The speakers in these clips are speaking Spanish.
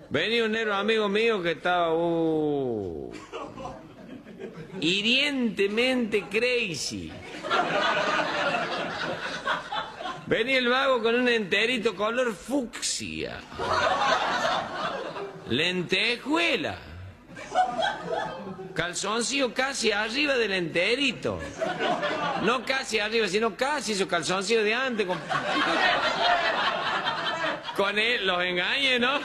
Venía un negro amigo mío que estaba hirientemente crazy. Venía el vago con un enterito color fucsia, lentejuela, calzoncillo casi arriba del enterito. No casi arriba, sino casi esos calzoncillos de antes. Con él, los engañé, ¿no?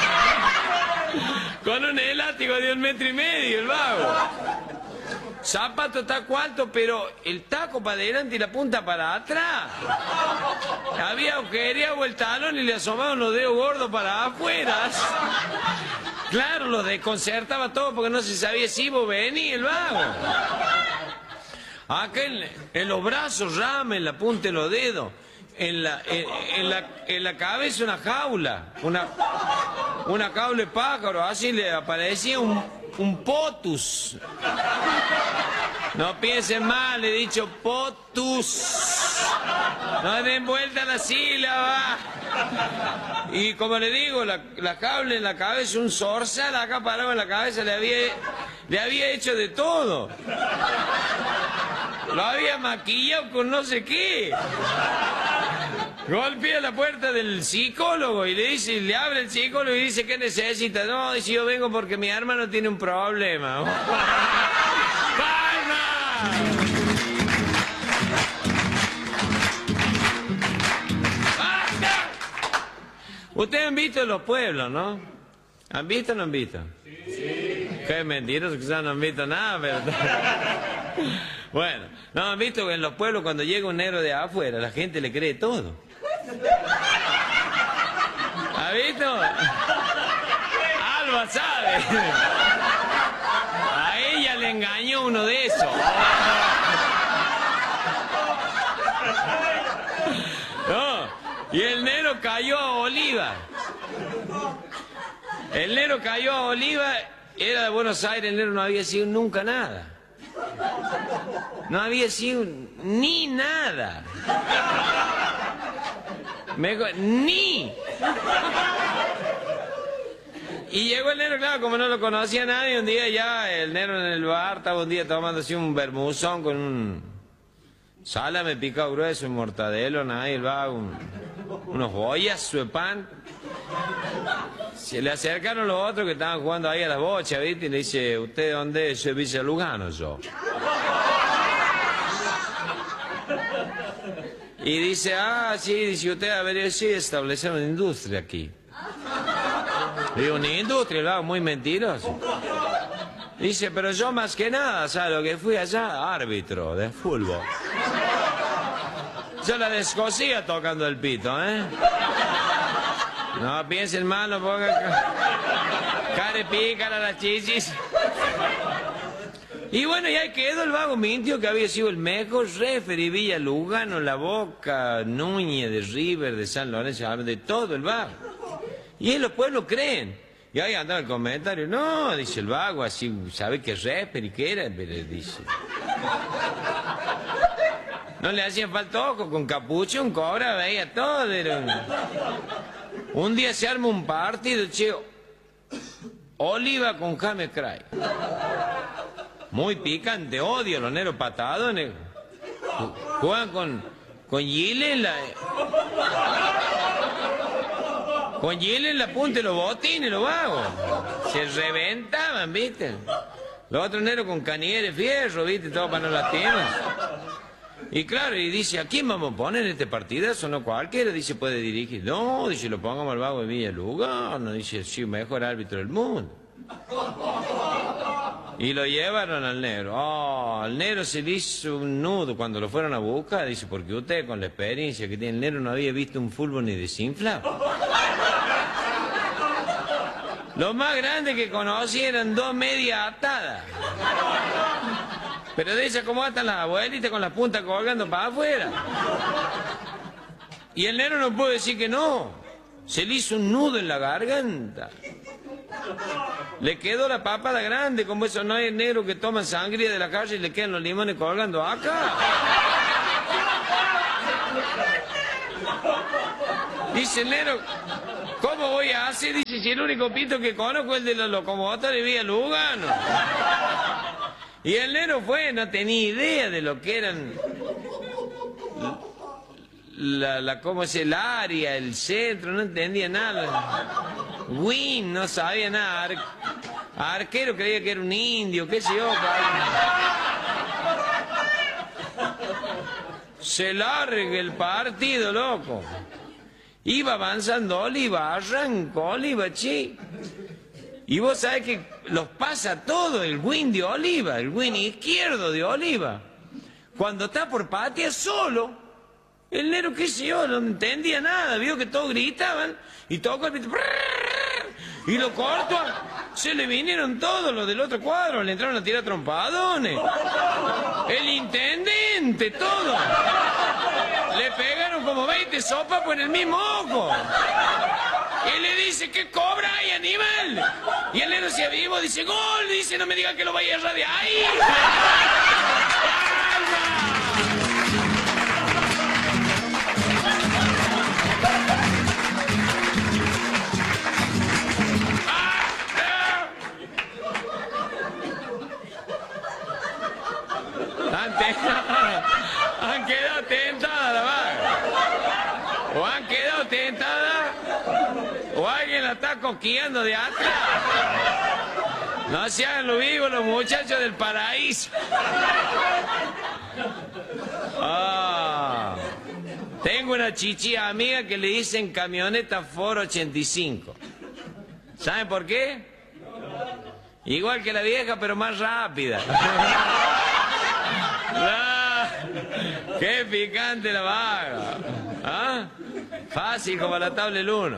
Con un elástico de 1,5 metros el vago. Zapato taco alto, pero el taco para adelante y la punta para atrás. Había agujereado el talón y le asomaban los dedos gordos para afuera. Claro, lo desconcertaba todo porque no se sabía si iba o venía el vago. Acá en los brazos rama, en la punta de los dedos. En la cabeza una jaula. Una jaula de pájaro. Así le aparecía un potus. No piensen mal, le he dicho potus. No den vuelta a la sílaba. Y como le digo, la cable en la cabeza, un zorzal acá parado en la cabeza, le había hecho de todo. Lo había maquillado con no sé qué. Golpea la puerta del psicólogo y le abre el psicólogo y dice, ¿qué necesita? No, dice, yo vengo porque mi hermano tiene un problema. ¡Palma! ¡Basta! Ustedes han visto los pueblos, ¿no? ¿Han visto o no han visto? Sí. Qué mentirosos, quizás no han visto nada, pero... Bueno, no han visto que en los pueblos cuando llega un negro de afuera, la gente le cree todo. ¿Ha visto? Alba sabe. A ella le engañó uno de esos. No, y el negro cayó a Oliva. El negro cayó a Oliva, era de Buenos Aires, el negro no había sido nunca nada. No había sido ni nada. Ni. Y llegó el negro, claro, como no lo conocía nadie, un día ya el negro en el bar estaba un día tomándose un bermuzón con un salame picado grueso, un mortadelo, nadie, el vago, unos joyas de pan. Se le acercaron los otros que estaban jugando ahí a las bochas, ¿viste? Y le dice, ¿usted dónde es? Soy Villa Lugano, yo. Y dice, sí, dice, usted debería sí establecer una industria aquí. Digo, ¿una industria? Lo hago muy mentiroso. Dice, pero yo más que nada, ¿sabes lo que fui allá? Árbitro de fútbol. Yo la descosía tocando el pito, ¿eh? No piensen mal, no pongan care pícara las chichis. Y bueno, y ahí quedó el vago, mintió que había sido el mejor referee Villa Lugano, La Boca, Núñez, de River, de San Lorenzo, de todo el vago. Y en los pueblos creen. Y ahí andaba el comentario, no, dice el vago, así, ¿sabe qué referee qué era? Pero dice... No le hacían falta ojos, con capucha, un cobra, veía todo. Un día se arma un partido, che, Oliva con James Cray. Muy picante, odio los negros patadones. Juegan con Gile en la... Con Gile en la punta de los botines, los vagos. Se reventaban, ¿viste? Los otros negros con canilleres fierro, ¿viste? Todo para no lastimar. Y claro, y dice, ¿a quién vamos a poner en este partidazo? No cualquiera, dice, puede dirigir. No, dice, lo pongamos al vago de Villa Lugano. Dice, sí, mejor árbitro del mundo. Y lo llevaron al negro. Al negro se le hizo un nudo cuando lo fueron a buscar. Dice, porque usted con la experiencia que tiene el negro no había visto un fútbol ni desinflado. Lo más grande que conocí eran 2 medias atadas. Pero de esas como atan las abuelitas con la punta colgando para afuera. Y el negro no pudo decir que no. Se le hizo un nudo en la garganta. Le quedó la papada grande, como esos no hay negros que toman sangría de la calle y le quedan los limones colgando acá. Dice el negro, ¿cómo voy a hacer? Dice, si el único pito que conozco es el de la locomotora de Vía Lugano. Y el negro fue, no tenía idea de lo que eran... ¿cómo es el área, el centro? No entendía nada. Win, no sabía nada. Arquero creía que era un indio, qué sé yo. Se larga el partido, loco. Iba avanzando Oliva, arrancó Oliva, che. Y vos sabés que los pasa todo el win de Oliva, el win izquierdo de Oliva. Cuando está por patria solo, el negro, qué sé yo, no entendía nada. Vio que todos gritaban y tocó el pito. Y lo cortó. Se le vinieron todos los del otro cuadro, le entraron a tirar trompadones. El intendente, todo. Le pegaron como 20 sopas por el mismo ojo. Y le dice, ¿qué cobra ahí, animal? Y el negro se aviva, dice, gol, dice, no me diga que lo vaya a errar de ahí. Han quedado tentadas la vaga. O han quedado tentadas, o alguien la está coqueando de atrás. No se hagan lo vivo los muchachos del paraíso. Tengo una chichi amiga que le dicen camioneta Ford 85. ¿Saben por qué? Igual que la vieja, pero más rápida. ¡Qué picante la vaga! ¿Ah? Fácil como la tabla del 1.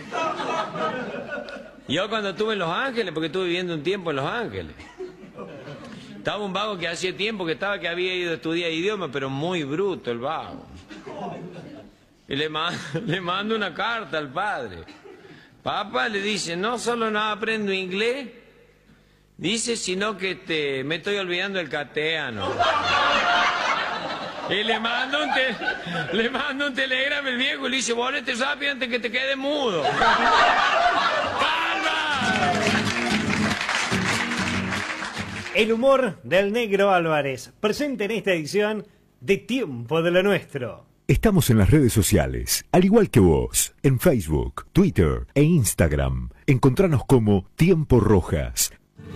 Yo cuando estuve en Los Ángeles, porque estuve viviendo un tiempo en Los Ángeles, estaba un vago que hacía tiempo que había ido a estudiar idioma, pero muy bruto el vago. Y le mando una carta al padre. Papá, le dice, no solo no aprendo inglés, dice, sino que me estoy olvidando el castellano. Y le mando un telegrama el viejo y le dice, volvete rápido antes que te quede mudo. ¡Calma! El humor del Negro Álvarez, presente en esta edición de Tiempo de lo Nuestro. Estamos en las redes sociales, al igual que vos, en Facebook, Twitter e Instagram. Encontranos como Tiempo Rojas.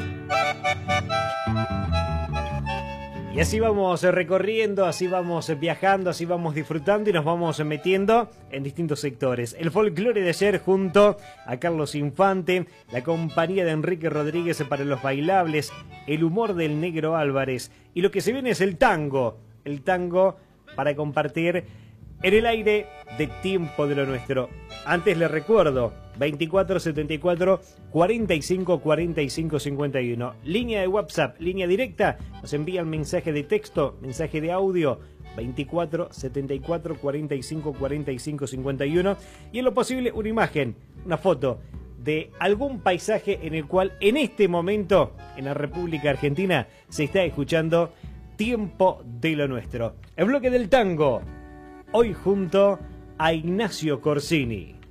Y así vamos recorriendo, así vamos viajando, así vamos disfrutando y nos vamos metiendo en distintos sectores. El folclore de ayer junto a Carlos Infante, la compañía de Enrique Rodríguez para los bailables, el humor del Negro Álvarez y lo que se viene es el tango para compartir en el aire de Tiempo de lo Nuestro. Antes les recuerdo, 2474 45 45 51. Línea de WhatsApp, línea directa. Nos envían mensaje de texto, mensaje de audio. 2474 45 45 51. Y en lo posible una imagen, una foto de algún paisaje en el cual en este momento en la República Argentina se está escuchando Tiempo de lo Nuestro. El bloque del tango. Hoy junto a Ignacio Corsini.